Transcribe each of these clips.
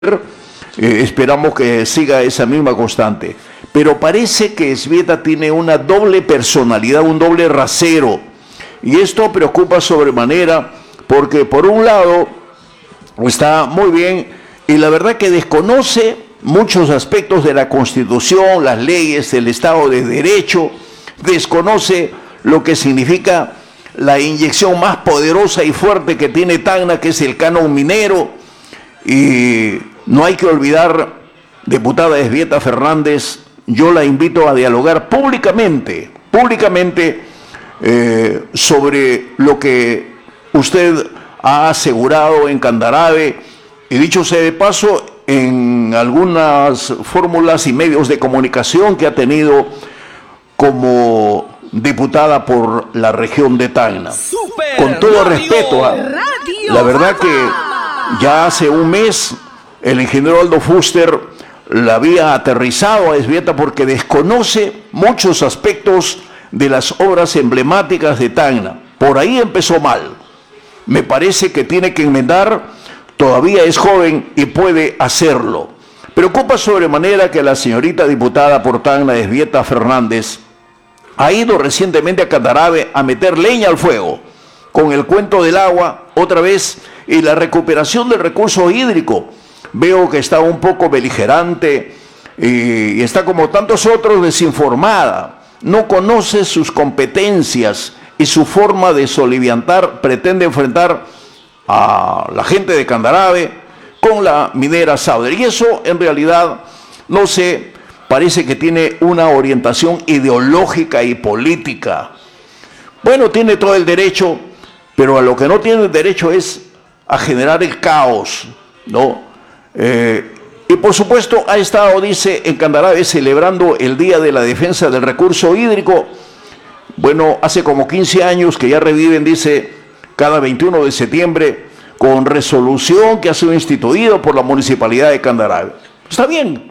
Esperamos que siga esa misma constante. Pero parece que Esbieta tiene una doble personalidad, un doble rasero. Y esto preocupa sobremanera porque por un lado está muy bien y la verdad que desconoce muchos aspectos de la Constitución, las leyes, el Estado de Derecho, desconoce lo que significa la inyección más poderosa y fuerte que tiene Tacna, que es el canon minero. Y no hay que olvidar, diputada Esbieta Fernández, yo la invito a dialogar públicamente sobre lo que usted ha asegurado en Candarave, y dicho sea de paso, en algunas fórmulas y medios de comunicación que ha tenido como diputada por la región de Tacna. Con todo respeto, la verdad que ya hace un mes el ingeniero Aldo Fuster la había aterrizado a Esbieta porque desconoce muchos aspectos de las obras emblemáticas de Tacna. Por ahí empezó mal. Me parece que tiene que enmendar, todavía es joven y puede hacerlo. Preocupa sobremanera que la señorita diputada por Tacna, Esbieta Fernández, ha ido recientemente a Candarave a meter leña al fuego con el cuento del agua otra vez y la recuperación del recurso hídrico. Veo que está un poco beligerante y está como tantos otros desinformada. No conoce sus competencias y su forma de soliviantar. Pretende enfrentar a la gente de Candarave con la minera Sauder. Y eso en realidad, no sé, parece que tiene una orientación ideológica y política. Bueno, tiene todo el derecho, pero a lo que no tiene el derecho es a generar el caos, ¿no? Y por supuesto ha estado, dice, en Candarave celebrando el Día de la Defensa del Recurso Hídrico. Bueno, hace como 15 años que ya reviven, dice, cada 21 de septiembre con resolución que ha sido instituido por la Municipalidad de Candarave. Está bien,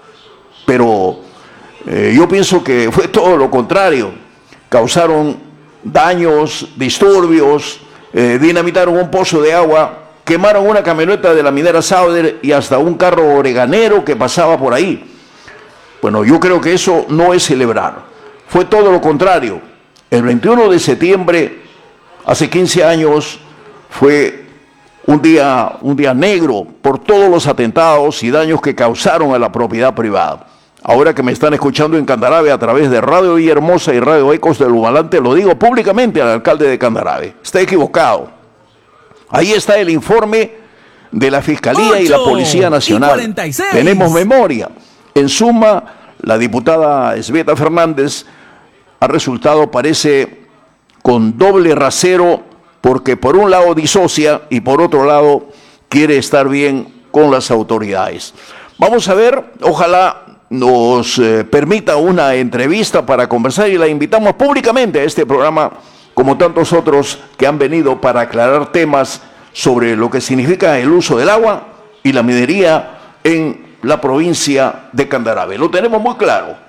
pero yo pienso que fue todo lo contrario. Causaron daños, disturbios, dinamitaron un pozo de agua, quemaron una camioneta de la minera Sauder y hasta un carro oreganero que pasaba por ahí. Bueno, yo creo que eso no es celebrar. Fue todo lo contrario. El 21 de septiembre, hace 15 años, fue un día negro por todos los atentados y daños que causaron a la propiedad privada. Ahora que me están escuchando en Candarave a través de Radio Villahermosa y Radio Ecos del Humalante, lo digo públicamente al alcalde de Candarave. Está equivocado. Ahí está el informe de la Fiscalía y la Policía Nacional. Tenemos memoria. En suma, la diputada Esbieta Fernández ha resultado, parece, con doble rasero, porque por un lado disocia y por otro lado quiere estar bien con las autoridades. Vamos a ver, ojalá nos permita una entrevista para conversar y la invitamos públicamente a este programa, como tantos otros que han venido para aclarar temas sobre lo que significa el uso del agua y la minería en la provincia de Candarave. Lo tenemos muy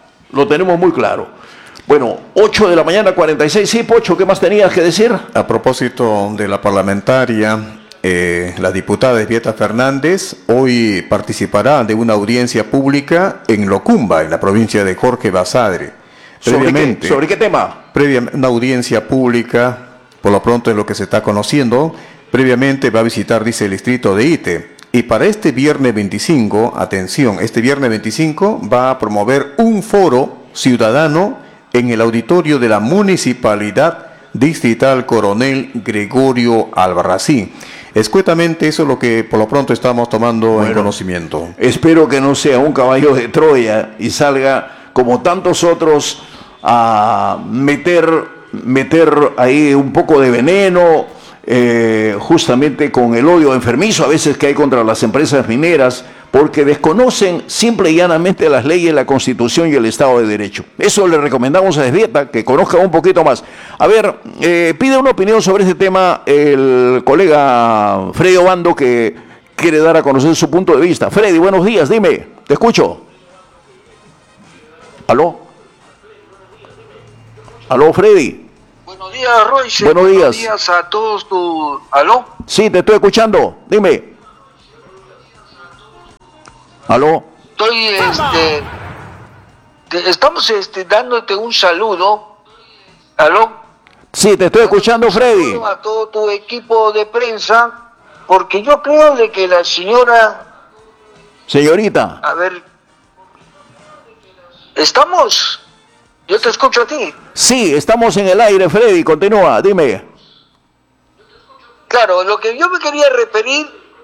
claro. Bueno, 8 de la mañana, 46. Sí, Pocho, ¿qué más tenías que decir? A propósito de la parlamentaria, la diputada Esbieta Fernández hoy participará de una audiencia pública en Locumba, en la provincia de Jorge Basadre. ¿Sobre qué tema? Una audiencia pública, por lo pronto es lo que se está conociendo. Previamente va a visitar, dice, el distrito de Ite. Y para este viernes 25, atención, este viernes 25 va a promover un foro ciudadano en el auditorio de la Municipalidad Distrital Coronel Gregorio Albarracín. Escuetamente, eso es lo que por lo pronto estamos tomando en conocimiento. Espero que no sea un caballo de Troya y salga como tantos otros a meter ahí un poco de veneno, justamente con el odio enfermizo a veces que hay contra las empresas mineras, porque desconocen simple y llanamente las leyes, la Constitución y el Estado de Derecho. Eso le recomendamos a Esbieta, que conozca un poquito más. A ver, pide una opinión sobre este tema el colega Freddy Obando, que quiere dar a conocer su punto de vista. Freddy, buenos días, dime, te escucho. ¿Aló, Freddy? Buenos días, Royce. Buenos días. Buenos días a todos. ¿Aló? Sí, te estoy escuchando, dime. ¿Aló? Estoy, estamos dándote un saludo. ¿Aló? Sí, te estoy escuchando, Freddy. Saludo a todo tu equipo de prensa, porque yo creo de que la señora, Señorita. a ver, estamos, yo te escucho a ti. Sí, estamos en el aire, Freddy. Continúa, dime. Claro, lo que yo me quería referir,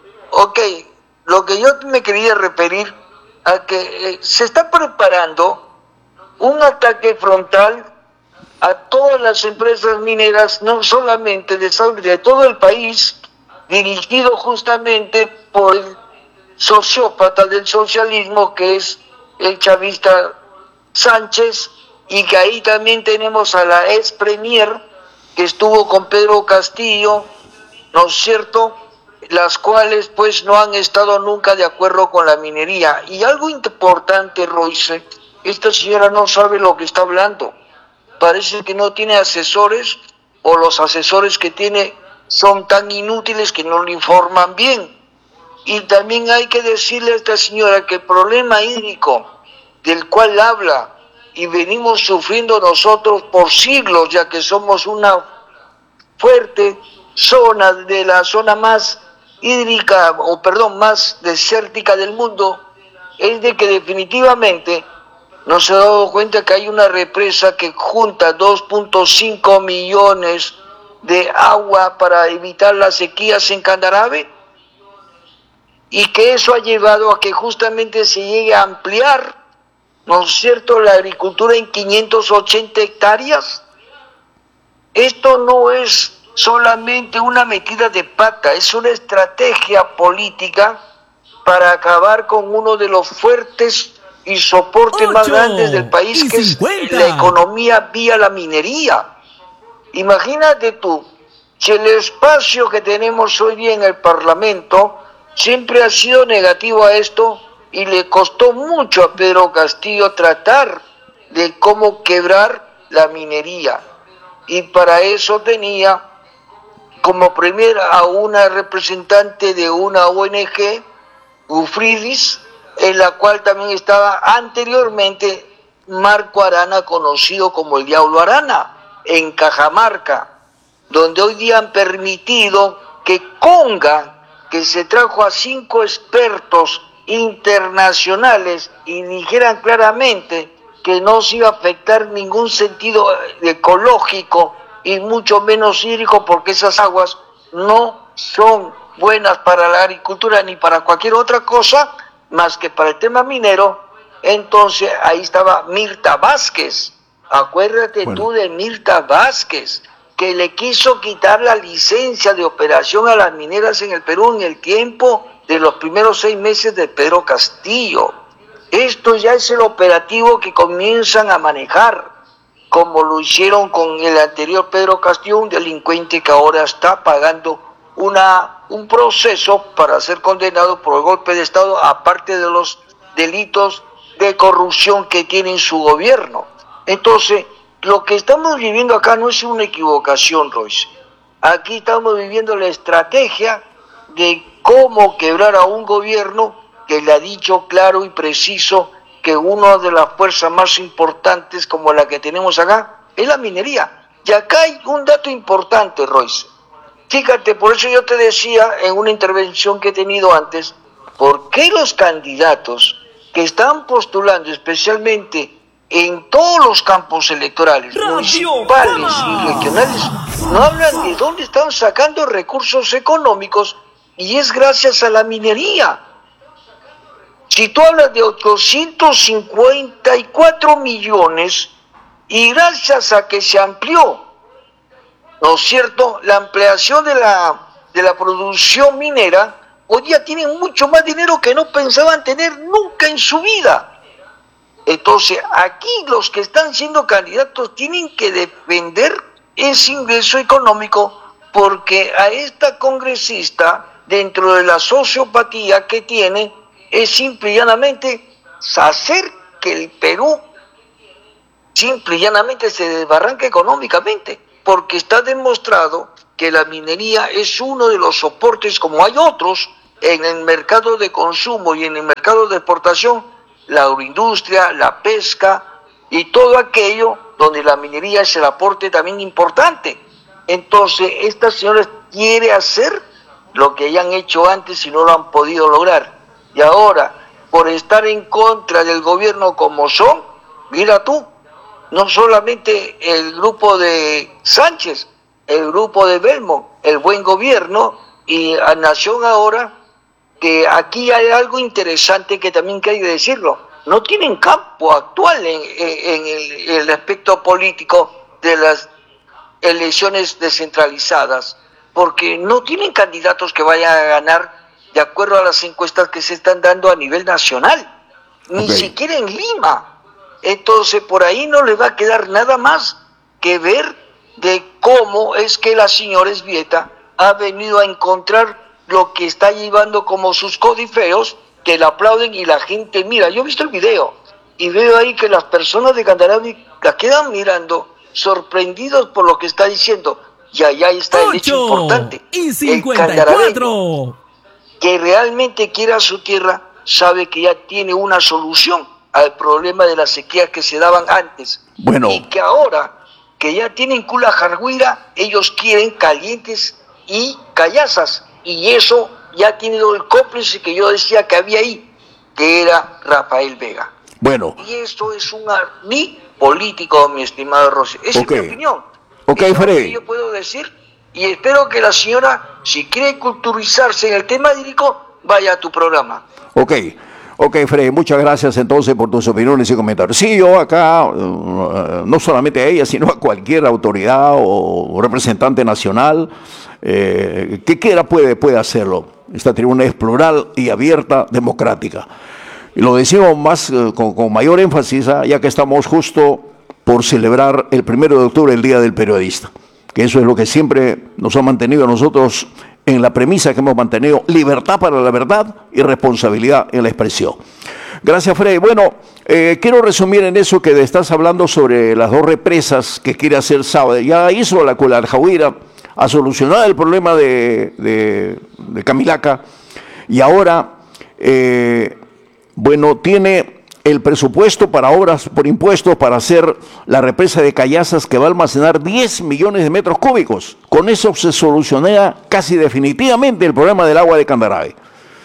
lo que yo me quería referir a que se está preparando un ataque frontal a todas las empresas mineras, no solamente de todo el país, dirigido justamente por el sociópata del socialismo que es el chavista Sánchez, y que ahí también tenemos a la ex premier que estuvo con Pedro Castillo, ¿no es cierto?, las cuales pues no han estado nunca de acuerdo con la minería. Y algo importante, Royce, esta señora no sabe lo que está hablando. Parece que no tiene asesores, o los asesores que tiene son tan inútiles que no le informan bien. Y también hay que decirle a esta señora que el problema hídrico del cual habla y venimos sufriendo nosotros por siglos, ya que somos una fuerte zona de la zona más hídrica, más desértica del mundo, es de que definitivamente no se ha dado cuenta que hay una represa que junta 2.5 millones de agua para evitar las sequías en Candarave, y que eso ha llevado a que justamente se llegue a ampliar, ¿no es cierto?, la agricultura en 580 hectáreas. Esto no es solamente una metida de pata, es una estrategia política para acabar con uno de los fuertes y soportes más grandes del país, que es la economía vía la minería. Imagínate tú, si el espacio que tenemos hoy día en el Parlamento siempre ha sido negativo a esto, y le costó mucho a Pedro Castillo tratar de cómo quebrar la minería. Y para eso tenía como primera a una representante de una ONG, Ufridis, en la cual también estaba anteriormente Marco Arana, conocido como el Diablo Arana, en Cajamarca, donde hoy día han permitido que Conga, que se trajo a 5 expertos internacionales y dijeran claramente que no se iba a afectar ningún sentido ecológico y mucho menos hídrico, porque esas aguas no son buenas para la agricultura ni para cualquier otra cosa más que para el tema minero. Entonces ahí estaba Mirta Vázquez, acuérdate tú de Mirta Vázquez, que le quiso quitar la licencia de operación a las mineras en el Perú en el tiempo de los primeros 6 meses de Pedro Castillo. Esto ya es el operativo que comienzan a manejar, como lo hicieron con el anterior Pedro Castillo, un delincuente que ahora está pagando un proceso para ser condenado por el golpe de Estado, aparte de los delitos de corrupción que tiene en su gobierno. Entonces, lo que estamos viviendo acá no es una equivocación, Royce. Aquí estamos viviendo la estrategia de cómo quebrar a un gobierno que le ha dicho claro y preciso que una de las fuerzas más importantes como la que tenemos acá es la minería. Y acá hay un dato importante, Royce. Fíjate, por eso yo te decía en una intervención que he tenido antes, ¿por qué los candidatos que están postulando, especialmente en todos los campos electorales, municipales y regionales, no hablan de dónde están sacando recursos económicos? Y es gracias a la minería. Si tú hablas de 854 millones, y gracias a que se amplió, ¿no es cierto?, la ampliación de la producción minera, hoy día tienen mucho más dinero que no pensaban tener nunca en su vida. Entonces, aquí los que están siendo candidatos tienen que defender ese ingreso económico, porque a esta congresista, dentro de la sociopatía que tiene, es simple y llanamente hacer que el Perú simple y llanamente se desbarranque económicamente, porque está demostrado que la minería es uno de los soportes, como hay otros, en el mercado de consumo y en el mercado de exportación, la agroindustria, la pesca y todo aquello donde la minería es el aporte también importante. Entonces, esta señora quiere hacer lo que ya han hecho antes y no lo han podido lograr. Y ahora, por estar en contra del gobierno como son, mira tú, no solamente el grupo de Sánchez, el grupo de Belmont, el buen gobierno y a Nación ahora, que aquí hay algo interesante que también hay que decirlo. No tienen campo actual en el aspecto político de las elecciones descentralizadas, porque no tienen candidatos que vayan a ganar de acuerdo a las encuestas que se están dando a nivel nacional, ni siquiera en Lima. Entonces por ahí no les va a quedar nada más que ver de cómo es que la señora Esbieta ha venido a encontrar lo que está llevando como sus codifeos, que la aplauden y la gente mira. Yo he visto el video y veo ahí que las personas de Candaravi la quedan mirando, sorprendidos por lo que está diciendo. Y allá está el hecho importante. Y 54. Que realmente quiere a su tierra, sabe que ya tiene una solución al problema de las sequías que se daban antes. Bueno. Y que ahora que ya tienen cula jarguira, ellos quieren calientes y callazas. Y eso ya tiene el cómplice que yo decía que había ahí, que era Rafael Vega. Bueno. Y esto es un arní político, mi estimado Rossi. Esa es mi opinión. Ok, Freddy. Que yo puedo decir, y espero que la señora, si quiere culturizarse en el tema hídrico, vaya a tu programa. Ok, Freddy, muchas gracias entonces por tus opiniones y comentarios. Sí, yo acá, no solamente a ella, sino a cualquier autoridad o representante nacional que quiera puede hacerlo. Esta tribuna es plural y abierta, democrática. Y lo decimos más con mayor énfasis, ya que estamos justo por celebrar el 1 de octubre, el Día del Periodista, que eso es lo que siempre nos ha mantenido a nosotros en la premisa que hemos mantenido: libertad para la verdad y responsabilidad en la expresión. Gracias, Freddy. Bueno, quiero resumir en eso que estás hablando sobre las dos represas que quiere hacer Sábado. Ya hizo la Culaljahuira a solucionar el problema de Camilaca y ahora, bueno, tiene el presupuesto para obras por impuestos para hacer la represa de Callazas, que va a almacenar 10 millones de metros cúbicos. Con eso se solucionará casi definitivamente el problema del agua de Candaravi.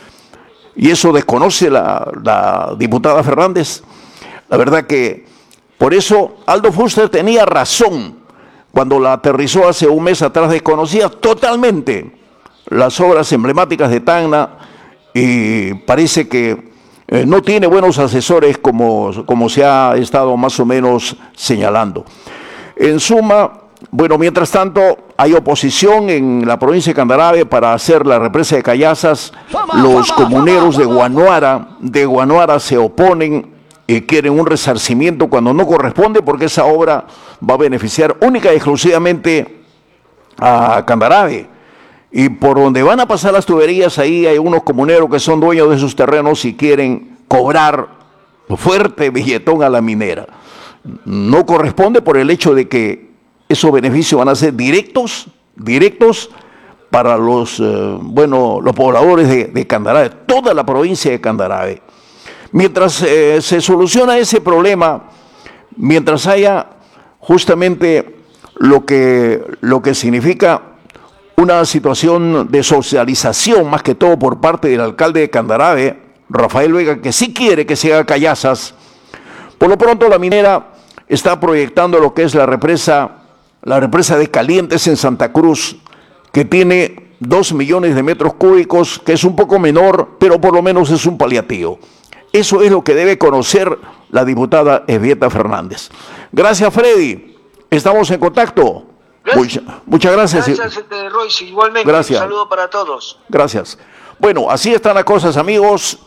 Y eso desconoce la diputada Fernández. La verdad que por eso Aldo Fuster tenía razón cuando la aterrizó hace un mes atrás. Desconocía totalmente las obras emblemáticas de Tacna y parece que no tiene buenos asesores como se ha estado más o menos señalando. En suma, bueno, mientras tanto hay oposición en la provincia de Candaravi para hacer la represa de Callazas. Los comuneros de Guanuara se oponen y quieren un resarcimiento cuando no corresponde, porque esa obra va a beneficiar única y exclusivamente a Candaravi. Y por donde van a pasar las tuberías, ahí hay unos comuneros que son dueños de esos terrenos y quieren cobrar fuerte billetón a la minera. No corresponde por el hecho de que esos beneficios van a ser directos para los pobladores de Candaravi, toda la provincia de Candaravi. Mientras se soluciona ese problema, mientras haya justamente lo que significa una situación de socialización, más que todo por parte del alcalde de Candaravi, Rafael Vega, que sí quiere que se haga Callazas. Por lo pronto la minera está proyectando lo que es la represa de Calientes en Santa Cruz, que tiene 2 millones de metros cúbicos, que es un poco menor, pero por lo menos es un paliativo. Eso es lo que debe conocer la diputada Esbieta Fernández. Gracias, Freddy. Estamos en contacto. Muchas gracias. Gracias, Royce. Igualmente, gracias. Un saludo para todos. Gracias. Bueno, así están las cosas, amigos.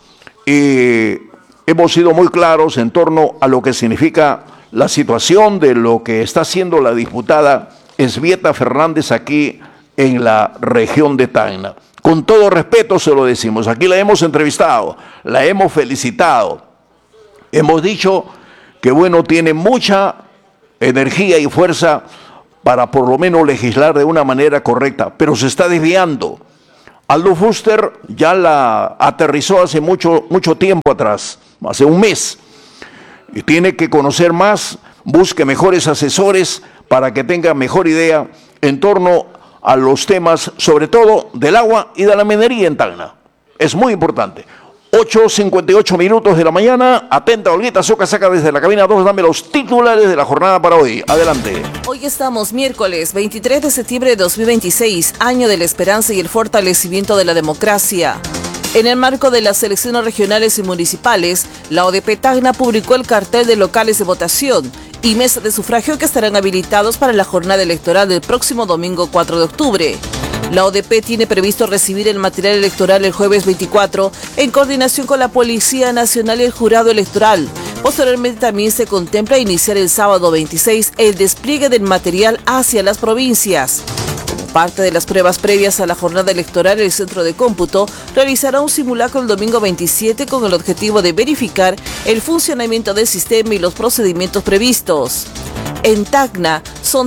Hemos sido muy claros en torno a lo que significa la situación de lo que está haciendo la diputada Esbieta Fernández aquí en la región de Tacna. Con todo respeto se lo decimos. Aquí la hemos entrevistado, la hemos felicitado. Hemos dicho que, bueno, tiene mucha energía y fuerza para por lo menos legislar de una manera correcta, pero se está desviando. Aldo Fuster ya la aterrizó hace mucho tiempo atrás, hace un mes. Y tiene que conocer más, busque mejores asesores para que tenga mejor idea en torno a los temas, sobre todo del agua y de la minería en Tacna. Es muy importante. 8:58 minutos de la mañana. Atenta, Olguita Soca, saca desde la cabina 2. Dame los titulares de la jornada para hoy. Adelante. Hoy estamos miércoles 23 de septiembre de 2026, año de la esperanza y el fortalecimiento de la democracia. En el marco de las elecciones regionales y municipales, la ODP Tacna publicó el cartel de locales de votación y mesas de sufragio que estarán habilitados para la jornada electoral del próximo domingo 4 de octubre. La ODP tiene previsto recibir el material electoral el jueves 24 en coordinación con la Policía Nacional y el Jurado Electoral. Posteriormente también se contempla iniciar el sábado 26 el despliegue del material hacia las provincias. Como parte de las pruebas previas a la jornada electoral, el Centro de Cómputo realizará un simulacro el domingo 27 con el objetivo de verificar el funcionamiento del sistema y los procedimientos previstos. En Tacna son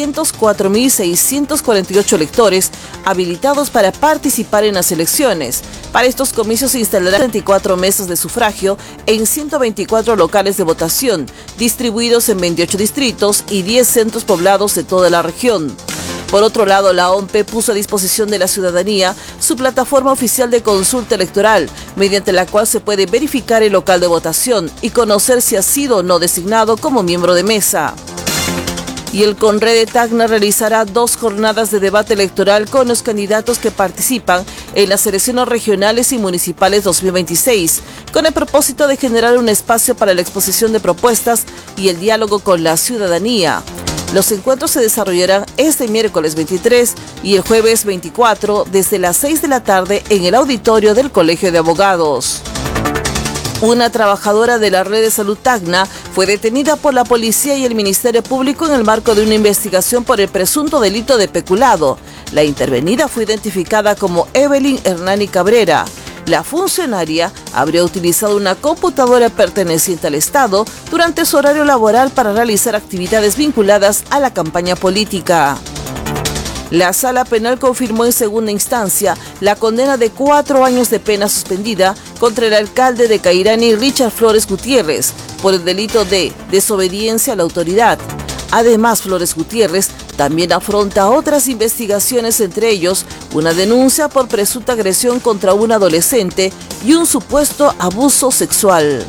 304.648 electores habilitados para participar en las elecciones. Para estos comicios se instalarán 34 mesas de sufragio en 124 locales de votación, distribuidos en 28 distritos y 10 centros poblados de toda la región. Por otro lado, la OMP puso a disposición de la ciudadanía su plataforma oficial de consulta electoral, mediante la cual se puede verificar el local de votación y conocer si ha sido o no designado como miembro de mesa. Y el CONRE de Tacna realizará 2 jornadas de debate electoral con los candidatos que participan en las elecciones regionales y municipales 2026, con el propósito de generar un espacio para la exposición de propuestas y el diálogo con la ciudadanía. Los encuentros se desarrollarán este miércoles 23 y el jueves 24 desde las 6 de la tarde en el auditorio del Colegio de Abogados. Una trabajadora de la Red de Salud Tacna fue detenida por la policía y el Ministerio Público en el marco de una investigación por el presunto delito de peculado. La intervenida fue identificada como Evelyn Hernani Cabrera. La funcionaria habría utilizado una computadora perteneciente al Estado durante su horario laboral para realizar actividades vinculadas a la campaña política. La Sala Penal confirmó en segunda instancia la condena de 4 años de pena suspendida contra el alcalde de Cairani, Richard Flores Gutiérrez, por el delito de desobediencia a la autoridad. Además, Flores Gutiérrez también afronta otras investigaciones, entre ellos una denuncia por presunta agresión contra un adolescente y un supuesto abuso sexual.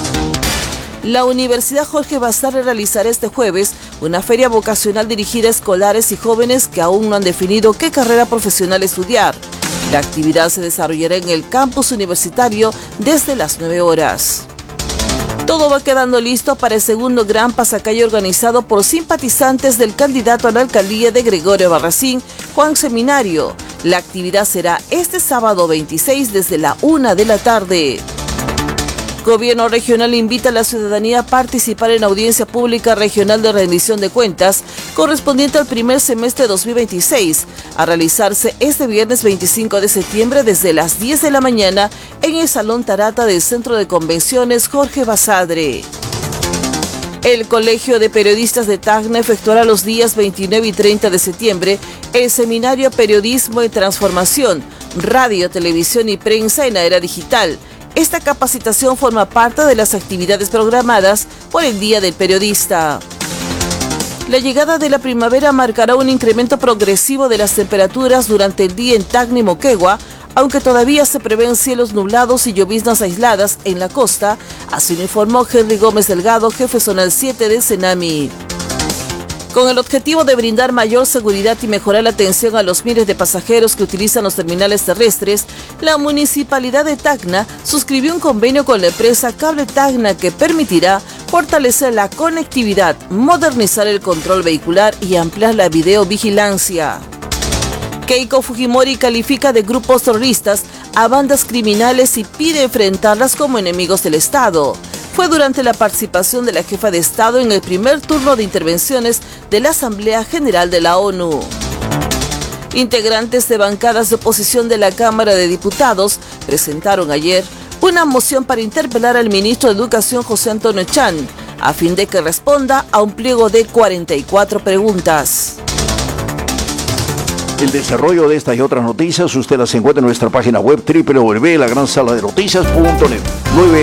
La Universidad Jorge Basadre realizará este jueves una feria vocacional dirigida a escolares y jóvenes que aún no han definido qué carrera profesional estudiar. La actividad se desarrollará en el campus universitario desde las 9 horas. Todo va quedando listo para el segundo gran pasacalle organizado por simpatizantes del candidato a la alcaldía de Gregorio Barracín, Juan Seminario. La actividad será este sábado 26 desde la 1 de la tarde. Gobierno regional invita a la ciudadanía a participar en audiencia pública regional de rendición de cuentas correspondiente al primer semestre de 2026, a realizarse este viernes 25 de septiembre desde las 10 de la mañana en el Salón Tarata del Centro de Convenciones Jorge Basadre. El Colegio de Periodistas de Tacna efectuará los días 29 y 30 de septiembre el seminario Periodismo y Transformación, Radio, Televisión y Prensa en la Era Digital. Esta capacitación forma parte de las actividades programadas por el Día del Periodista. La llegada de la primavera marcará un incremento progresivo de las temperaturas durante el día en Tacna y Moquegua, aunque todavía se prevén cielos nublados y lloviznas aisladas en la costa, así lo informó Henry Gómez Delgado, jefe zonal 7 del CENAMI. Con el objetivo de brindar mayor seguridad y mejorar la atención a los miles de pasajeros que utilizan los terminales terrestres, la Municipalidad de Tacna suscribió un convenio con la empresa Cable Tacna que permitirá fortalecer la conectividad, modernizar el control vehicular y ampliar la videovigilancia. Keiko Fujimori califica de grupos terroristas a bandas criminales y pide enfrentarlas como enemigos del Estado. Fue durante la participación de la jefa de Estado en el primer turno de intervenciones de la Asamblea General de la ONU. Integrantes de bancadas de oposición de la Cámara de Diputados presentaron ayer una moción para interpelar al ministro de Educación José Antonio Chan, a fin de que responda a un pliego de 44 preguntas. El desarrollo de estas y otras noticias usted las encuentra en nuestra página web www.lagransalanoticias.net.